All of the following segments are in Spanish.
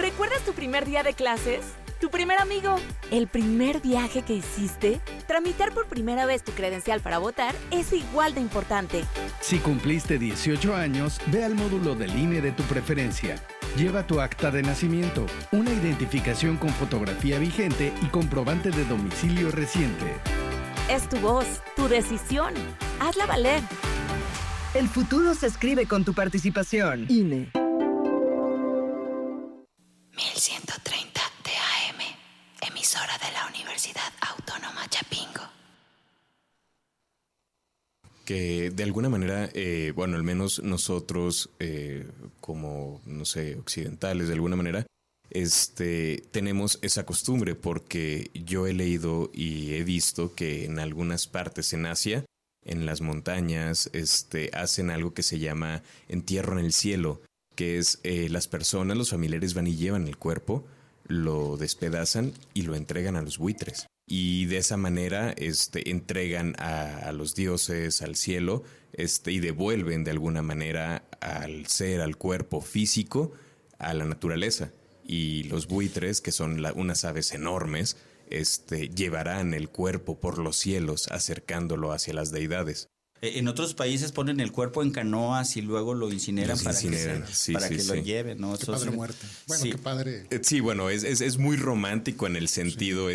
¿Recuerdas tu primer día de clases? ¿Tu primer amigo? ¿El primer viaje que hiciste? Tramitar por primera vez tu credencial para votar es igual de importante. Si cumpliste 18 años, ve al módulo del INE de tu preferencia. Lleva tu acta de nacimiento, una identificación con fotografía vigente y comprobante de domicilio reciente. Es tu voz, tu decisión. Hazla valer. El futuro se escribe con tu participación. INE. 1130 de AM, emisora de la Universidad Autónoma Chapingo. Que de alguna manera, bueno, al menos nosotros como, no sé, occidentales, de alguna manera, tenemos esa costumbre, porque yo he leído y he visto que en algunas partes en Asia, en las montañas, hacen algo que se llama entierro en el cielo, que es las personas, los familiares van y llevan el cuerpo, lo despedazan y lo entregan a los buitres. Y de esa manera entregan a los dioses, al cielo, y devuelven de alguna manera al ser, al cuerpo físico, a la naturaleza. Y los buitres, que son unas aves enormes, llevarán el cuerpo por los cielos, acercándolo hacia las deidades. En otros países ponen el cuerpo en canoas y luego lo incineran para que lo lleven, ¿no? Qué padre muerte. Bueno, sí. Qué padre. Sí, bueno, es muy romántico en el sentido,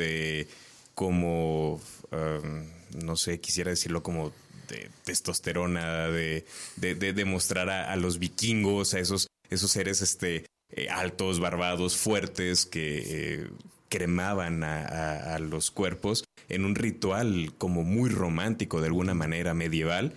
como, no sé, quisiera decirlo como de testosterona, de mostrar a los vikingos, a esos seres altos, barbados, fuertes, que cremaban a los cuerpos en un ritual como muy romántico, de alguna manera medieval,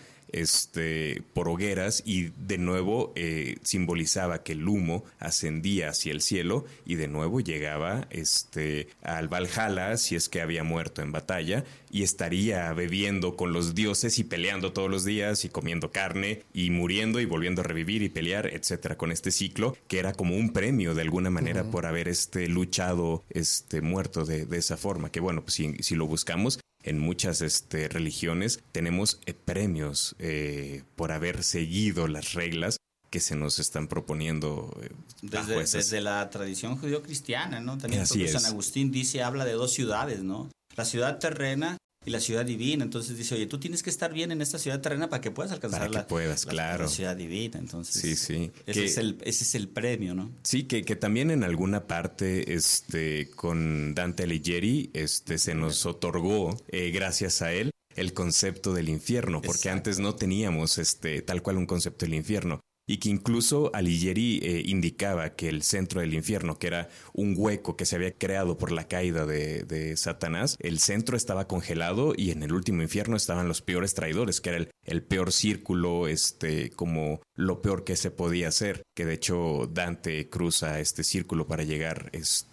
por hogueras, y de nuevo simbolizaba que el humo ascendía hacia el cielo y de nuevo llegaba al Valhalla, si es que había muerto en batalla, y estaría bebiendo con los dioses y peleando todos los días y comiendo carne y muriendo y volviendo a revivir y pelear, etcétera, con este ciclo que era como un premio de alguna manera por haber luchado, muerto de esa forma. Que bueno, pues si lo buscamos en muchas religiones, tenemos premios por haber seguido las reglas que se nos están proponiendo desde la tradición judío-cristiana, ¿no? También Así es. San Agustín habla de dos ciudades, ¿no? La ciudad terrena y la ciudad divina. Entonces dice, oye, tú tienes que estar bien en esta ciudad terrena para que puedas alcanzar la ciudad divina. Entonces, sí. Ese es el premio, ¿no? Sí, que también en alguna parte con Dante Alighieri se nos otorgó, gracias a él, el concepto del infierno, porque Exacto. antes no teníamos tal cual un concepto del infierno. Y que incluso Alighieri indicaba que el centro del infierno, que era un hueco que se había creado por la caída de Satanás, el centro estaba congelado y en el último infierno estaban los peores traidores, que era el peor círculo, como lo peor que se podía hacer, que de hecho Dante cruza este círculo para llegar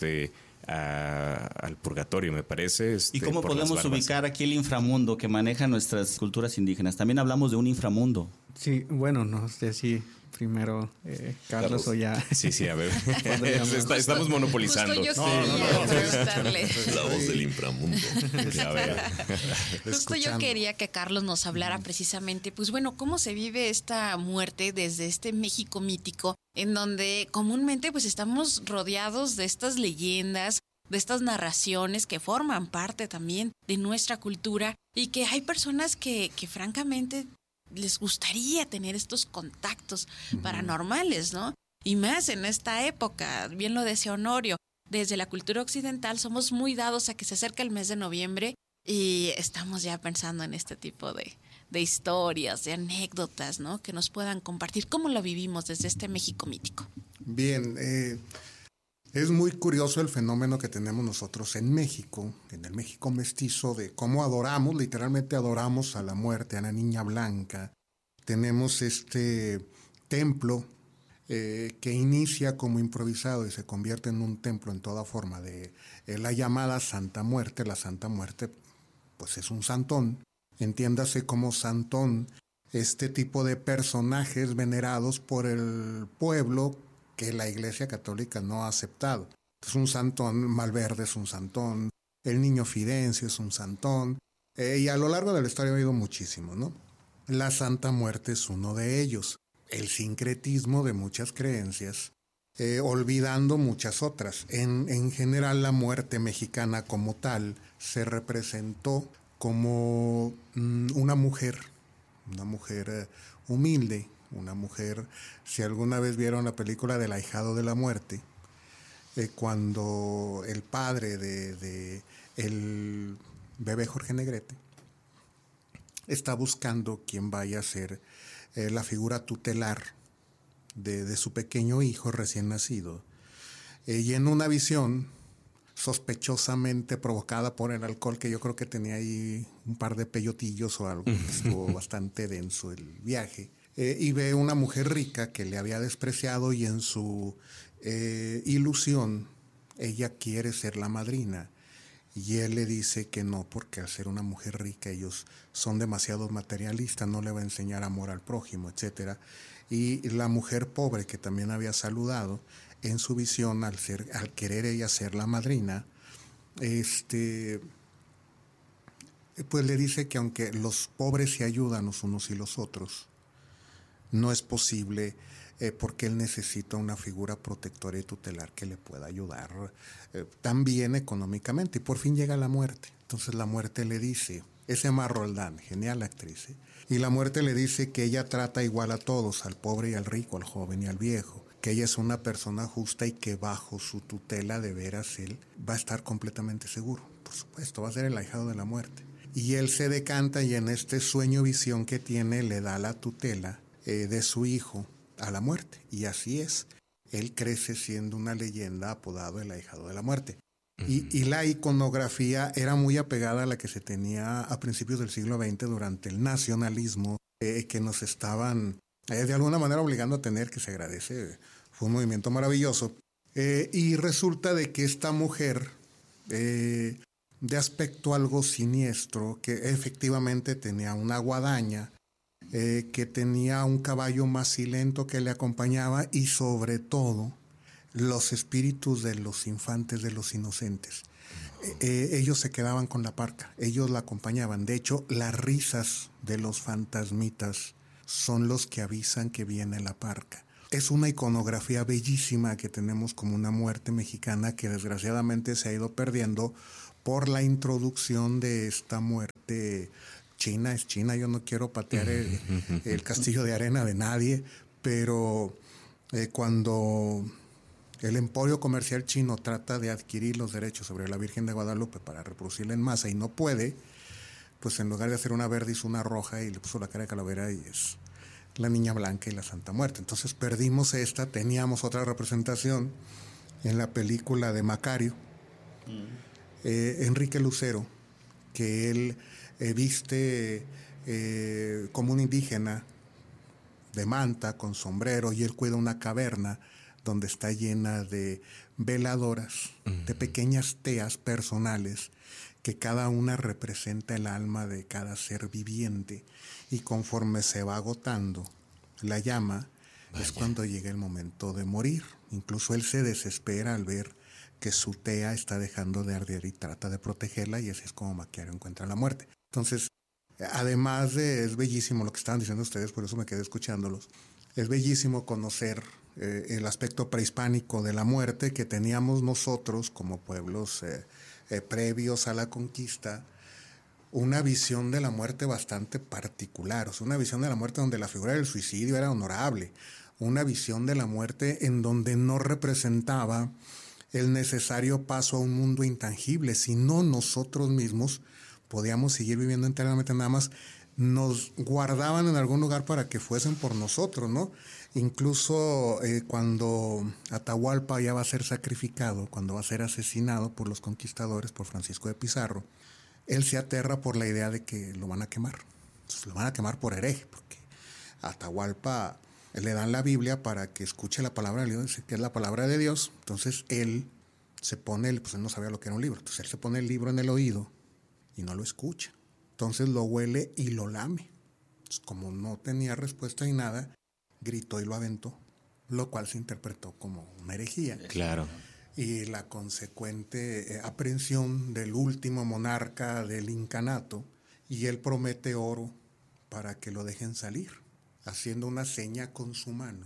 al purgatorio, me parece. ¿Y cómo podemos ubicar aquí el inframundo que maneja nuestras culturas indígenas? También hablamos de un inframundo. Sí, bueno, no sé si primero Carlos o ya. Sí, a ver. Estamos monopolizando. Justo yo quería preguntarle. La voz del inframundo. A ver. Justo yo quería que Carlos nos hablara precisamente, pues bueno, cómo se vive esta muerte desde este México mítico, en donde comúnmente pues estamos rodeados de estas leyendas, de estas narraciones que forman parte también de nuestra cultura, y que hay personas que francamente les gustaría tener estos contactos paranormales, ¿no? Y más en esta época, bien lo decía Honorio, desde la cultura occidental somos muy dados a que se acerca el mes de noviembre y estamos ya pensando en este tipo de historias, de anécdotas, ¿no? Que nos puedan compartir cómo lo vivimos desde este México mítico. Bien, es muy curioso el fenómeno que tenemos nosotros en México, en el México mestizo, de cómo literalmente adoramos a la muerte, a la niña blanca. Tenemos este templo que inicia como improvisado y se convierte en un templo en toda forma de la llamada Santa Muerte. La Santa Muerte, pues es un santón, entiéndase como santón, este tipo de personajes venerados por el pueblo que la Iglesia Católica no ha aceptado. Es un santón, Malverde es un santón, el Niño Fidencio es un santón, y a lo largo de la historia ha habido muchísimos, ¿no? La Santa Muerte es uno de ellos. El sincretismo de muchas creencias olvidando muchas otras. En general, la muerte mexicana como tal se representó como una mujer humilde, una mujer, si alguna vez vieron la película del ahijado de la muerte, cuando el padre de el bebé Jorge Negrete está buscando quien vaya a ser la figura tutelar de su pequeño hijo recién nacido, y en una visión sospechosamente provocada por el alcohol, que yo creo que tenía ahí un par de peyotillos o algo, estuvo bastante denso el viaje, y ve una mujer rica que le había despreciado, y en su ilusión ella quiere ser la madrina, y él le dice que no, porque al ser una mujer rica ellos son demasiado materialistas, no le va a enseñar amor al prójimo, etcétera. Y la mujer pobre que también había saludado, en su visión, al querer ella ser la madrina, pues le dice que aunque los pobres se ayudan los unos y los otros, no es posible, porque él necesita una figura protectora y tutelar que le pueda ayudar también económicamente. Y por fin llega la muerte. Entonces la muerte le dice, es Emma Roldán, genial actriz, y la muerte le dice que ella trata igual a todos, al pobre y al rico, al joven y al viejo, que ella es una persona justa y que bajo su tutela de veras él va a estar completamente seguro. Por supuesto, va a ser el ahijado de la muerte. Y él se decanta, y en este sueño visión que tiene le da la tutela de su hijo a la muerte. Y así es. Él crece siendo una leyenda, apodado el ahijado de la muerte. Y la iconografía era muy apegada a la que se tenía a principios del siglo XX durante el nacionalismo, que nos estaban de alguna manera obligando a tener, que se agradece. Fue un movimiento maravilloso. Y resulta de que esta mujer, de aspecto algo siniestro, que efectivamente tenía una guadaña, que tenía un caballo macilento que le acompañaba, y sobre todo los espíritus de los infantes, de los inocentes. Ellos se quedaban con la parca, ellos la acompañaban. De hecho, las risas de los fantasmitas son los que avisan que viene la parca. Es una iconografía bellísima que tenemos como una muerte mexicana, que desgraciadamente se ha ido perdiendo por la introducción de esta muerte china. Es China, yo no quiero patear el castillo de arena de nadie, pero cuando el emporio comercial chino trata de adquirir los derechos sobre la Virgen de Guadalupe para reproducirla en masa y no puede, pues en lugar de hacer una verde hizo una roja y le puso la cara de calavera, y es la Niña Blanca y la Santa Muerte. Entonces perdimos esta. Teníamos otra representación en la película de Macario, Enrique Lucero, que él viste como un indígena de manta, con sombrero, y él cuida una caverna donde está llena de veladoras, de pequeñas teas personales, que cada una representa el alma de cada ser viviente, y conforme se va agotando la llama, es cuando llega el momento de morir. Incluso él se desespera al ver que su tea está dejando de arder y trata de protegerla, y así es como Macario encuentra la muerte. Entonces, además de, es bellísimo lo que estaban diciendo ustedes, por eso me quedé escuchándolos, es bellísimo conocer el aspecto prehispánico de la muerte que teníamos nosotros como pueblos previos a la conquista, una visión de la muerte bastante particular, o sea, una visión de la muerte donde la figura del suicidio era honorable, una visión de la muerte en donde no representaba el necesario paso a un mundo intangible, sino nosotros mismos podíamos seguir viviendo eternamente, nada más nos guardaban en algún lugar para que fuesen por nosotros, ¿no? Incluso cuando Atahualpa ya va a ser sacrificado, cuando va a ser asesinado por los conquistadores, por Francisco de Pizarro, él se aterra por la idea de que lo van a quemar. Entonces, lo van a quemar por hereje, porque a Atahualpa le dan la Biblia para que escuche la palabra de Dios, que es la palabra de Dios. Entonces él se pone, pues él no sabía lo que era un libro, entonces él se pone el libro en el oído y no lo escucha. Entonces lo huele y lo lame. Entonces, como no tenía respuesta ni nada, gritó y lo aventó, lo cual se interpretó como una herejía. Claro. Y la consecuente aprehensión del último monarca del incanato, y él promete oro para que lo dejen salir, haciendo una seña con su mano.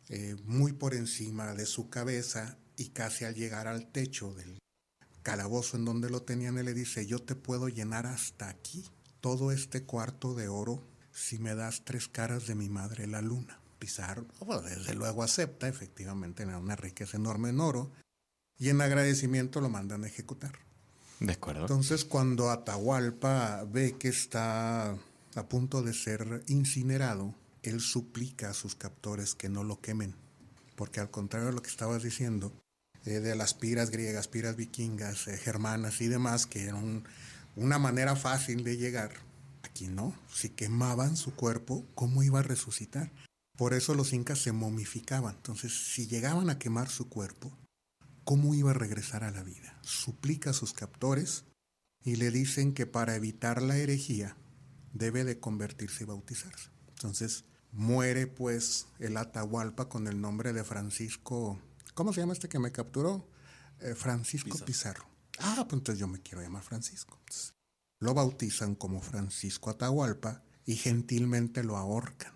muy por encima de su cabeza, y casi al llegar al techo del calabozo en donde lo tenían, él le dice: yo te puedo llenar hasta aquí, todo este cuarto de oro, si me das 3 caras de mi madre la luna. Pizarro, bueno, desde luego acepta, efectivamente era una riqueza enorme en oro, y en agradecimiento lo mandan a ejecutar. De acuerdo. Entonces, cuando Atahualpa ve que está a punto de ser incinerado, él suplica a sus captores que no lo quemen, porque al contrario de lo que estabas diciendo, de las piras griegas, piras vikingas, germanas y demás, que era una manera fácil de llegar, aquí no. Si quemaban su cuerpo, ¿cómo iba a resucitar? Por eso los incas se momificaban. Entonces, si llegaban a quemar su cuerpo, ¿cómo iba a regresar a la vida? Suplica a sus captores y le dicen que para evitar la herejía debe de convertirse y bautizarse. Entonces muere pues el Atahualpa con el nombre de Francisco, ¿cómo se llama este que me capturó? Francisco Pizarro. Pues entonces yo me quiero llamar Francisco. Entonces, lo bautizan como Francisco Atahualpa y gentilmente lo ahorcan.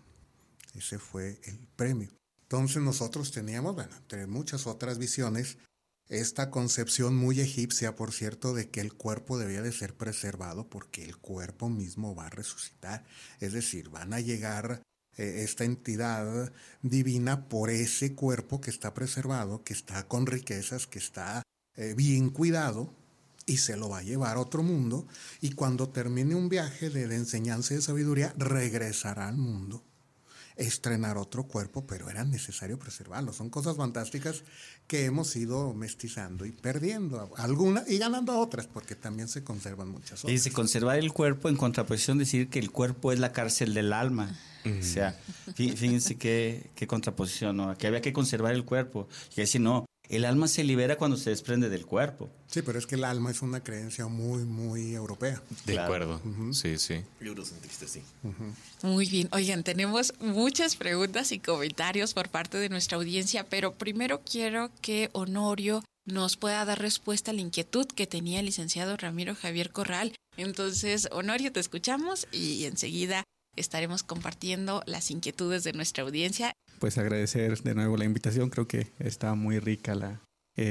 Ese fue el premio. Entonces nosotros teníamos, bueno, entre muchas otras visiones, esta concepción muy egipcia, por cierto, de que el cuerpo debía de ser preservado porque el cuerpo mismo va a resucitar. Es decir, van a llegar esta entidad divina por ese cuerpo que está preservado, que está con riquezas, que está bien cuidado, y se lo va a llevar a otro mundo, y cuando termine un viaje de enseñanza y de sabiduría, regresará al mundo, estrenar otro cuerpo, pero era necesario preservarlo. Son cosas fantásticas que hemos ido mestizando y perdiendo algunas y ganando otras, porque también se conservan muchas otras. Y se conservar el cuerpo en contraposición, decir que el cuerpo es la cárcel del alma. O sea, fíjense qué contraposición, ¿no? Que había que conservar el cuerpo. Y decir, no, el alma se libera cuando se desprende del cuerpo. Sí, pero es que el alma es una creencia muy, muy europea. De acuerdo. Sí. Eurocentrista, sí. Muy bien. Oigan, tenemos muchas preguntas y comentarios por parte de nuestra audiencia, pero primero quiero que Honorio nos pueda dar respuesta a la inquietud que tenía el licenciado Ramiro Javier Corral. Entonces, Honorio, te escuchamos y enseguida estaremos compartiendo las inquietudes de nuestra audiencia. Pues agradecer de nuevo la invitación. Creo que está muy rica la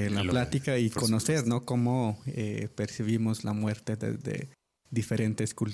plática y conocer, ¿no?, cómo percibimos la muerte desde diferentes